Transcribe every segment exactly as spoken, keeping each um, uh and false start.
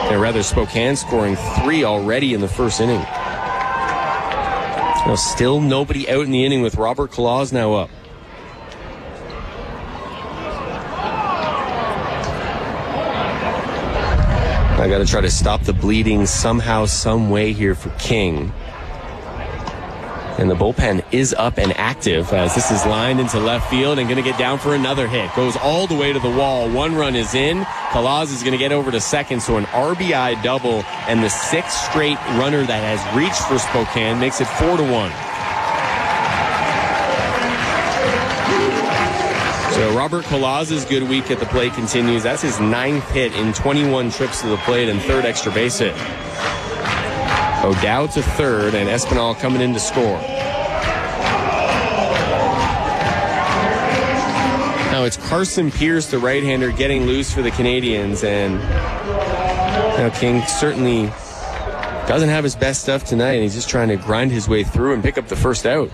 Or rather, Spokane scoring three already in the first inning. Now, still nobody out in the inning with Robert Claus now up. I got to try to stop the bleeding somehow, some way here for King. And the bullpen is up and active as this is lined into left field and going to get down for another hit. Goes all the way to the wall. One run is in. Kalaz is going to get over to second, so an R B I double, and the sixth straight runner that has reached for Spokane makes it four to one. So Robert Kalaz's good week at the plate continues. That's his ninth hit in twenty-one trips to the plate and third extra base hit. O'Dowd to third, and Espinal coming in to score. Now it's Carson Pierce, the right-hander, getting loose for the Canadians, and now King certainly doesn't have his best stuff tonight, and he's just trying to grind his way through and pick up the first out.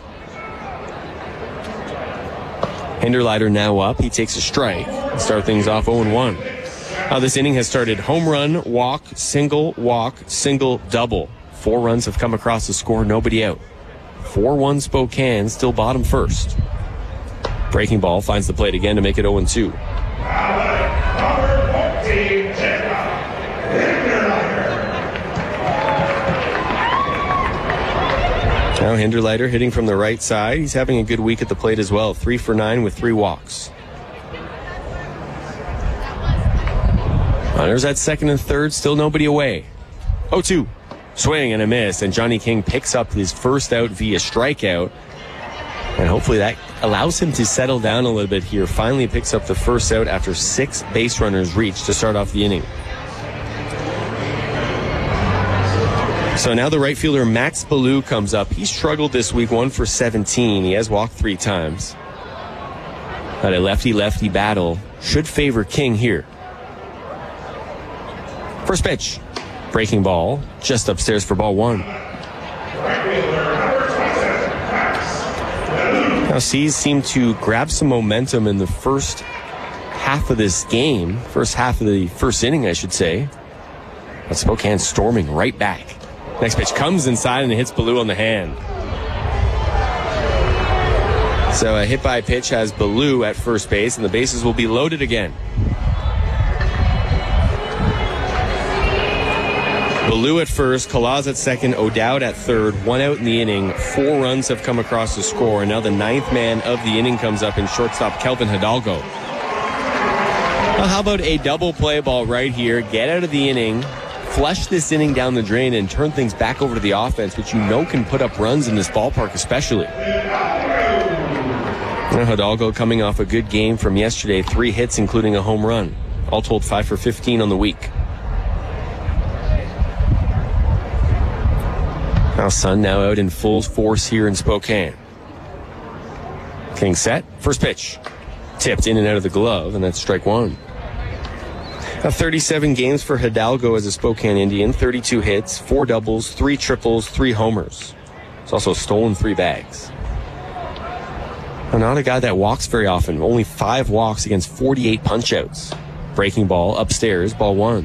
Hinderleiter now up. He takes a strike. Start things off oh and one. Now this inning has started home run, walk, single, walk, single, double. Four runs have come across the score, nobody out. four one Spokane, still bottom first. Breaking ball finds the plate again to make it oh and two. Now Hinderleiter hitting from the right side. He's having a good week at the plate as well. Three for nine with three walks. Runners at second and third, still nobody away. oh two. Swing and a miss, and Johnny King picks up his first out via strikeout. And hopefully that allows him to settle down a little bit here. Finally picks up the first out after six base runners reached to start off the inning. So now the right fielder Max Ballou comes up. He struggled this week, one for seventeen. He has walked three times. But a lefty-lefty battle should favor King here. First pitch. Breaking ball, just upstairs for ball one. Now C's seem to grab some momentum in the first half of this game. First half of the first inning, I should say. But Spokane storming right back. Next pitch comes inside and it hits Ballou on the hand. So a hit by pitch has Ballou at first base, and the bases will be loaded again. Ballou at first, Kalaz at second, O'Dowd at third, one out in the inning. Four runs have come across the score, and now the ninth man of the inning comes up in shortstop Kelvin Hidalgo. Well, how about a double play ball right here? Get out of the inning, flush this inning down the drain, and turn things back over to the offense, which you know can put up runs in this ballpark especially. Now Hidalgo coming off a good game from yesterday, three hits including a home run. All told five for fifteen on the week. Now Sun now out in full force here in Spokane. King set, first pitch. Tipped in and out of the glove, and that's strike one. Now thirty-seven games for Hidalgo as a Spokane Indian, thirty-two hits, four doubles, three triples, three homers. He's also stolen three bags. Now, not a guy that walks very often, only five walks against forty-eight punch-outs. Breaking ball upstairs, ball one.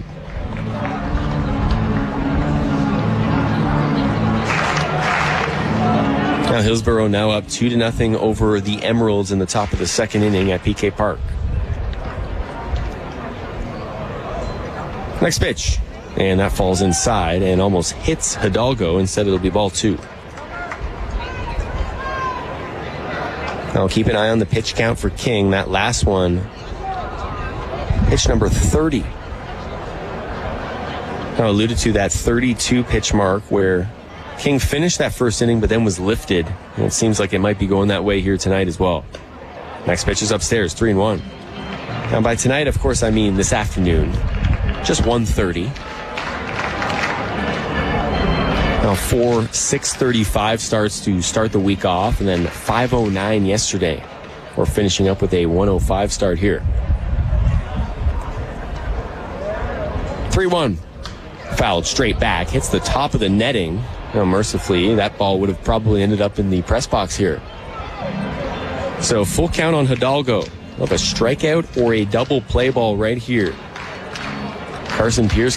Now Hillsborough now up two to nothing over the Emeralds in the top of the second inning at P K Park. Next pitch, and that falls inside and almost hits Hidalgo. Instead, it'll be ball two. Now keep an eye on the pitch count for King. That last one, pitch number thirty. Now alluded to that thirty-two pitch mark where King finished that first inning, but then was lifted. And it seems like it might be going that way here tonight as well. Next pitch is upstairs, three and one. Now by tonight, of course, I mean this afternoon. Just one thirty. Now four six thirty-five starts to start the week off, and then five oh nine yesterday. We're finishing up with a one oh five start here. three one. Fouled straight back, hits the top of the netting. Now, mercifully, that ball would have probably ended up in the press box here. So full count on Hidalgo. Of a strikeout or a double play ball right here. Carson Pierce